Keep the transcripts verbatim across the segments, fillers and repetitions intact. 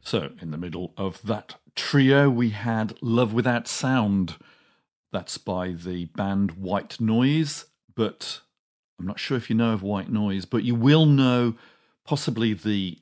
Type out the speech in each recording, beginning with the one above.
So, in the middle of that trio, we had Love Without Sound. That's by the band White Noise, but I'm not sure if you know of White Noise, but you will know possibly the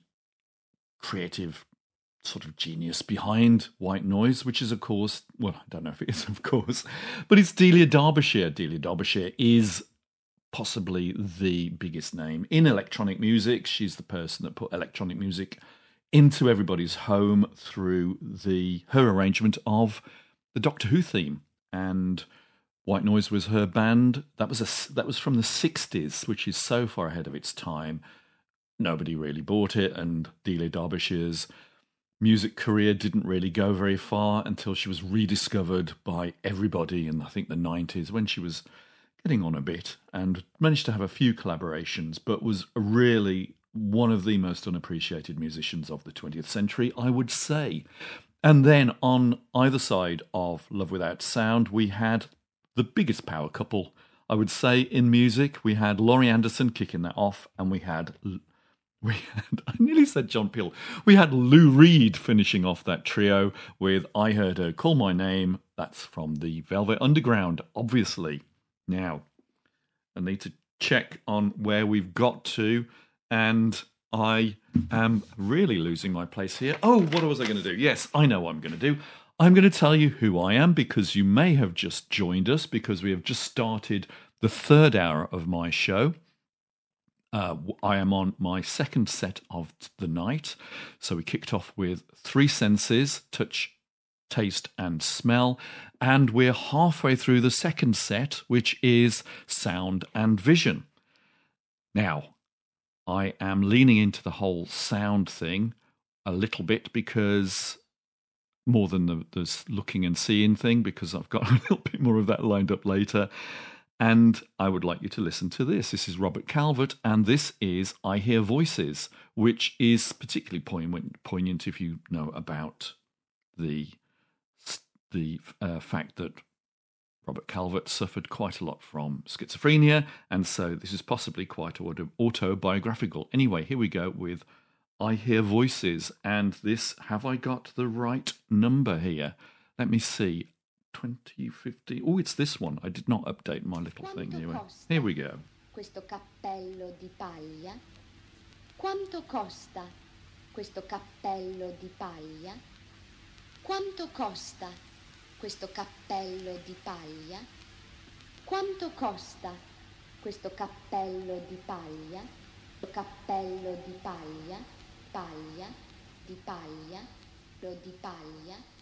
creative sort of genius behind White Noise, which is, of course, well, I don't know if it is, of course, but it's Delia Derbyshire. Delia Derbyshire is possibly the biggest name in electronic music. She's the person that put electronic music into everybody's home through the her arrangement of the Doctor Who theme. And White Noise was her band. That was a that was from the sixties, which is so far ahead of its time. Nobody really bought it, and Delia Derbyshire's music career didn't really go very far until she was rediscovered by everybody in, I think, the nineties, when she was getting on a bit and managed to have a few collaborations, but was really one of the most unappreciated musicians of the twentieth century, I would say. And then on either side of Love Without Sound, we had the biggest power couple, I would say, in music. We had Laurie Anderson kicking that off, and we had, we had, I nearly said John Peel, we had Lou Reed finishing off that trio with I Heard Her Call My Name. That's from the Velvet Underground, obviously. Now, I need to check on where we've got to, and I am really losing my place here. Oh, what was I going to do? Yes, I know what I'm going to do. I'm going to tell you who I am, because you may have just joined us, because we have just started the third hour of my show. Uh, I am on my second set of the night. So we kicked off with Three Senses, touch, taste and smell, and we're halfway through the second set, which is sound and vision. Now, I am leaning into the whole sound thing a little bit, because more than the, the looking and seeing thing, because I've got a little bit more of that lined up later. And I would like you to listen to this. This is Robert Calvert, and this is I Hear Voices, which is particularly poignant, poignant if you know about the the uh, fact that Robert Calvert suffered quite a lot from schizophrenia, and so this is possibly quite auto- autobiographical. Anyway, here we go with I Hear Voices, and this, have I got the right number here? Let me see. twenty fifty. Oh, it's this one. I did not update my little Quanto thing anyway. costa Here we go. Questo cappello di paglia? Quanto costa questo cappello di paglia? Quanto costa questo cappello di paglia? Quanto costa questo cappello di paglia? Cappello di paglia, paglia, di paglia, lo di paglia.